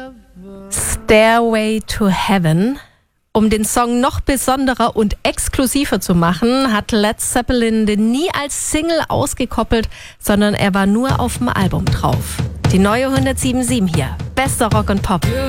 Stairway to Heaven. Um den Song noch besonderer und exklusiver zu machen, hat Led Zeppelin den nie als Single ausgekoppelt, sondern er war nur auf dem Album drauf. Die neue 107.7 hier. Bester Rock und Pop.